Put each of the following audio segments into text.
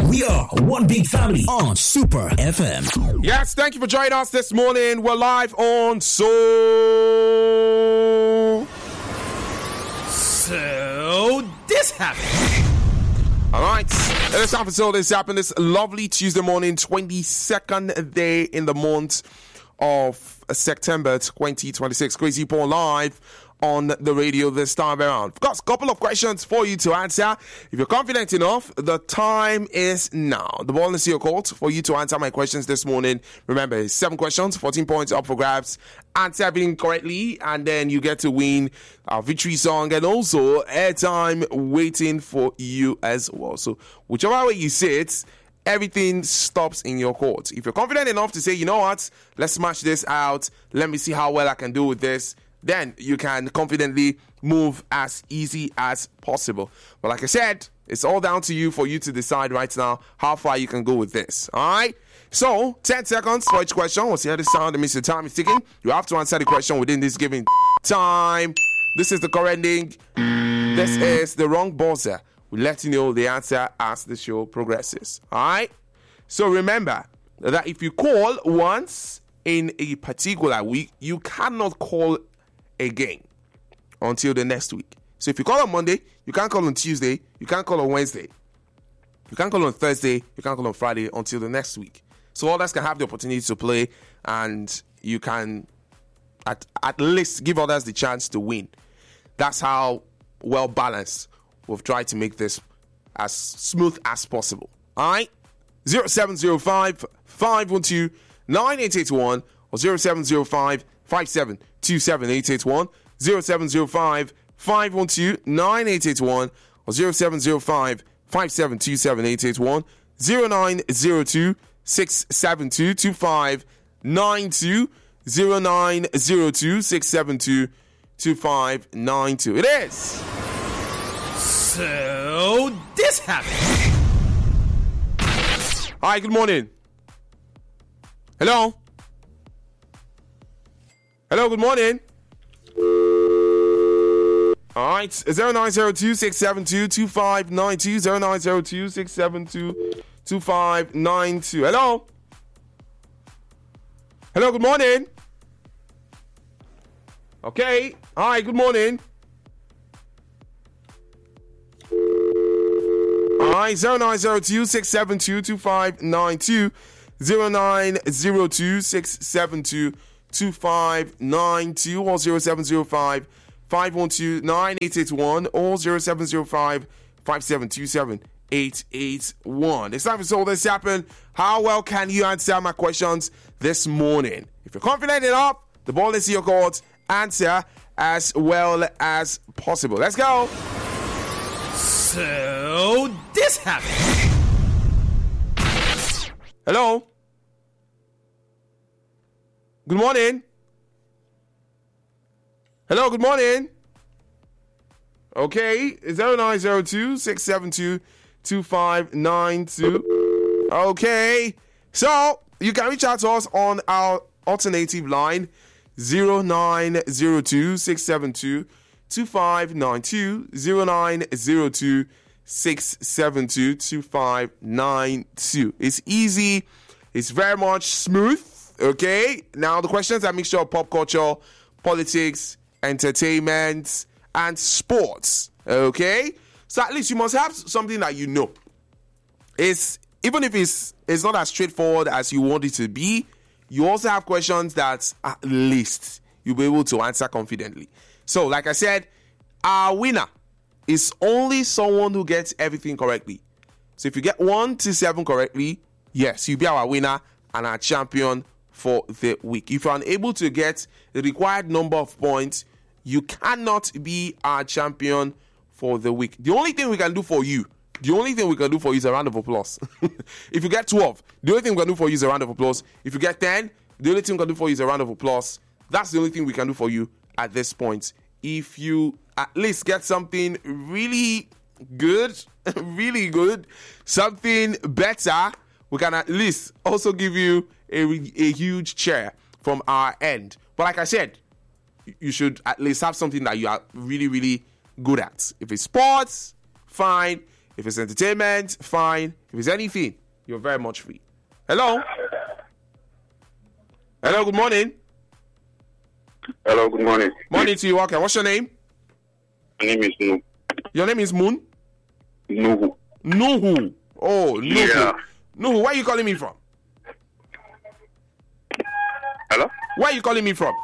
We are one big family on Super FM. Yes, thank you for joining us this morning. We're live on So This Happened. All right, it's time for So This Happened. This lovely Tuesday morning, 22nd day in the month of September 2026. Crazy Paul live on the radio this time around. Of course, a couple of questions for you to answer. If you're confident enough, the time is now. The ball is in your court for you to answer my questions this morning. Remember, it's 7 questions, 14 points up for grabs. Answer everything correctly, and then you get to win our victory song and also airtime waiting for you as well. So whichever way you say it, everything stops in your court. If you're confident enough to say, you know what, let's smash this out, let me see how well I can do with this, then you can confidently move as easy as possible. But like I said, it's all down to you for you to decide right now how far you can go with this. All right? So, 10 seconds for each question. Once you hear the sound, that means the time is ticking. You have to answer the question within this given time. This is the correct ending. This is the wrong buzzer. We'll let you know the answer as the show progresses. All right? So remember that if you call once in a particular week, you cannot call again until the next week. So if you call on Monday, you can't call on Tuesday, you can't call on Wednesday, you can't call on Thursday, you can't call on Friday until the next week. So others can have the opportunity to play, and you can at least give others the chance to win. That's how well balanced we've tried to make this as smooth as possible. All right? 0705 512 9881 or 0705 5727 0705 512 9881 or 0705 5727 0902 672 2592 0902 672 2592. It is So This Happened. Hi, good morning. Hello. Hello, good morning. All right, 0902 672 2592 0902 672 2592. Hello. Hello, good morning. Okay. Hi, good morning. All right, 0902 672 2592 0902 672 2592 or 0705 512 9881 or 0705 5727 881. It's time for So This Happened. How well can you answer my questions this morning? If you're confident enough, the ball is in your court. Answer as well as possible. Let's go. So This Happened. Hello. Good morning. Hello, good morning. Okay, 0902 672 2592. Okay, so you can reach out to us on our alternative line 0902 672 2592 0902 672 2592. It's easy, it's very much smooth. Okay, now the questions are a mixture of pop culture, politics, entertainment, and sports. Okay, so at least you must have something that you know. Even if it's not as straightforward as you want it to be, you also have questions that at least you'll be able to answer confidently. So, like I said, our winner is only someone who gets everything correctly. So if you get 1 to 7 correctly, yes, you'll be our winner and our champion for the week. If you're unable to get the required number of points, you cannot be our champion for the week. The only thing we can do for you is a round of applause. If you get 12, the only thing we can do for you is a round of applause. If you get 10, the only thing we can do for you is a round of applause. That's the only thing we can do for you at this point. If you at least get something really good, something better, we can at least also give you a huge cheer from our end. But like I said, you should at least have something that you are really, really good at. If it's sports, fine. If it's entertainment, fine. If it's anything, you're very much free. Hello? Hello, good morning. Hello, good morning. Morning to you, okay. What's your name? My name is Nuhu. Your name is Moon? Nuhu. Nuhu. Oh, Nuhu. Yeah. Nuhu, where are you calling me from? Hello? Where are you calling me from?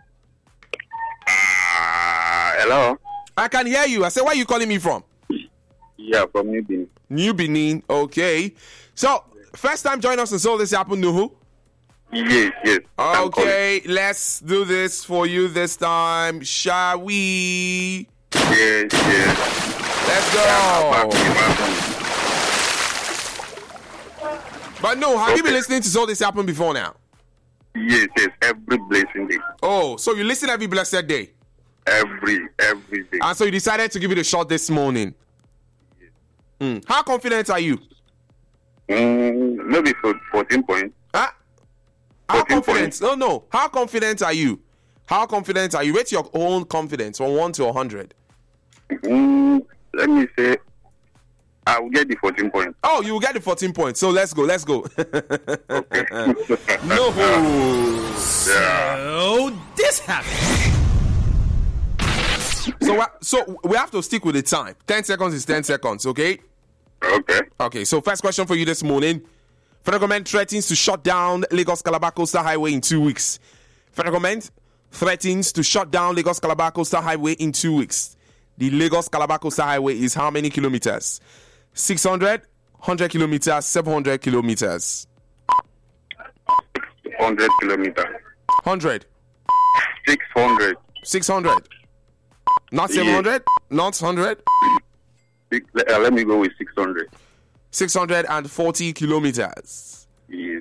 Hello? I can hear you. I said, where are you calling me from? Yeah, from New Benin. New Benin. Okay. So, first time join us and so this happened, Nuhu? Yes. Okay, let's do this for you this time. Shall we? Yes. Let's go. But no, have you been listening to So This Happened before now? Yes, every blessing day. Oh, so you listen every blessed day? Every day. And so you decided to give it a shot this morning? How confident are you? Maybe for 14 points. Huh? How 14 confident? points. No. How confident are you? How confident are you? Rate your own confidence from 1 to 100. Let me say, I will get the 14 points. Oh, you will get the 14 points. So let's go. Okay. No. Yeah. So this happened. So we have to stick with the time. 10 seconds is 10 seconds, okay? Okay. Okay, so first question for you this morning. Federal government threatens to shut down Lagos-Calabar Coastal Highway in 2 weeks. Federal government threatens to shut down Lagos-Calabar Coastal Highway in 2 weeks. The Lagos-Calabar Coastal Highway is how many kilometers? 600, 100 kilometers, 700 kilometers. 100 kilometers. 100. 600. 600. Not 700? Not 100? Let me go with 600. 640 kilometers. Yes.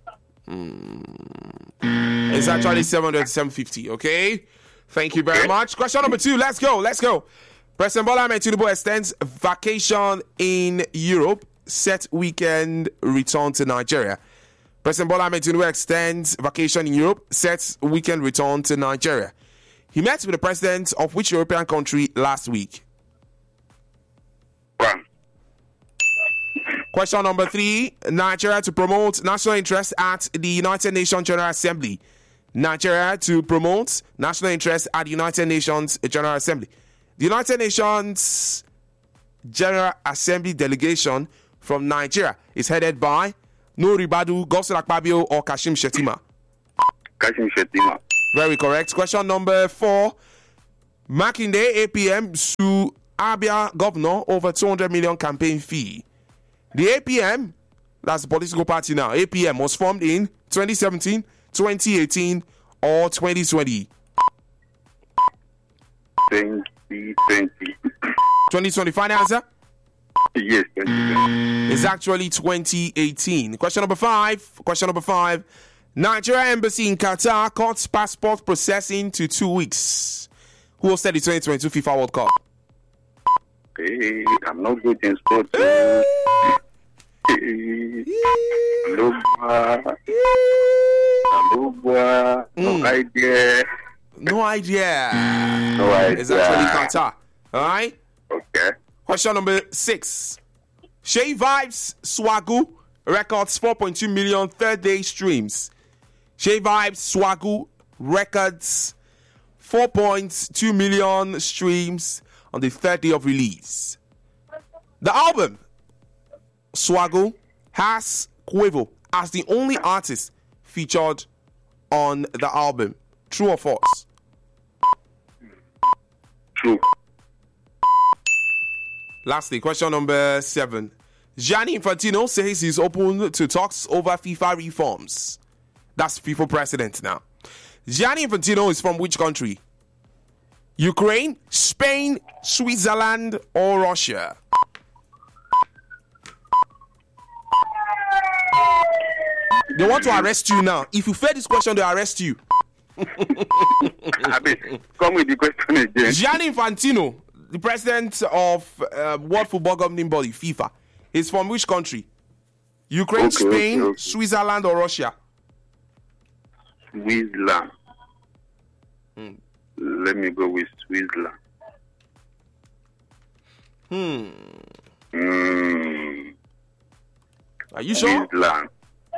It's actually 700, 750, okay? Thank you very much. Question number 2, let's go. President Bola Ahmed Tinubu extends vacation in Europe, set weekend return to Nigeria. President Bola Ahmed Tinubu extends vacation in Europe, sets weekend return to Nigeria. He met with the president of which European country last week? France. Question number 3, Nigeria to promote national interest at the United Nations General Assembly. Nigeria to promote national interest at the United Nations General Assembly. The United Nations General Assembly delegation from Nigeria is headed by Nuhu Ribadu, Godswill Akpabio, or Kashim Shettima. Kashim Shettima. Very correct. Question number 4, Makinde APM sue Abia governor over 200 million campaign fee. The APM, that's the political party now, APM was formed in 2017, 2018, or 2020? 2020. 2020, final answer? Yes, 2020. It's actually 2018. Question number 5. Nigeria embassy in Qatar cuts passport processing to 2 weeks. Who hosted the 2022 FIFA World Cup? Hey, I'm not good in sports. No idea. No idea. No idea. It's actually Qatar. All right. Okay. Question number 6. Shay Vibes Swagu records 4.2 million third-day streams. Shay Vibes Swagu records 4.2 million streams on the third day of release. The album Swagu has Quavo as the only artist featured on the album. True or false? True. Lastly, question number 7. Gianni Infantino says he's open to talks over FIFA reforms. That's FIFA president now. Gianni Infantino is from which country? Ukraine, Spain, Switzerland, or Russia? They want to arrest you now. If you fail this question, they arrest you. Come with the question again. Gianni Infantino, the president of World Football Governing Body, FIFA, is from which country? Ukraine, Spain, Switzerland, or Russia? Switzerland. Let me go with Switzerland. Are you sure? Switzerland.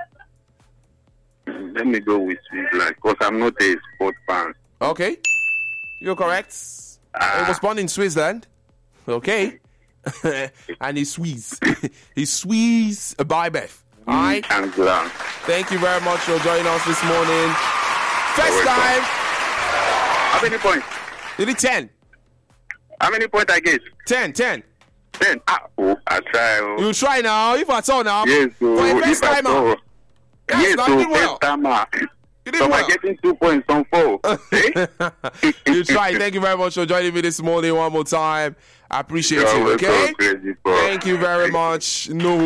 Let me go with Switzerland because I'm not a sport fan. Okay. You're correct. He was born in Switzerland. Okay. And he's Swiss. He's Swiss by Beth. All right. I'm glad. Thank you very much for joining us this morning. First time. How many points? You did 10. How many points I get? 10. 10. I try. You try now. If I saw now. Yes, for a first timer. Yes, so you did well. First timer. You did So well. I'm getting 2 points on 4. You tried. Thank you very much for joining me this morning one more time. I appreciate You're it, okay? welcome, Crazy Bro. Thank you very much. No.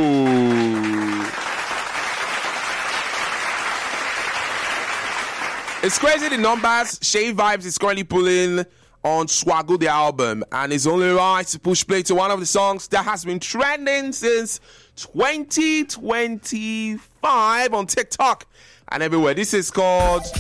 It's crazy the numbers. Shave Vibes is currently pulling on Swaggle the album, and it's only right to push play to one of the songs that has been trending since 2025 on TikTok and everywhere. This is called